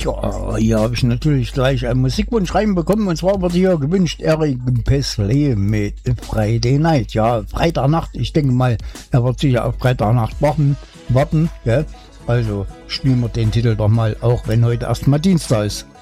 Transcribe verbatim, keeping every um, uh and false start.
Ja, hier habe ich natürlich gleich einen Musikwunsch reinbekommen, und zwar wurde hier gewünscht Eric Pesley mit Friday Night. Ja, Freitagnacht, ich denke mal, er wird sicher auf Freitagnacht warten, warten, ja. Also spielen wir den Titel doch mal, auch wenn heute erstmal Dienstag ist.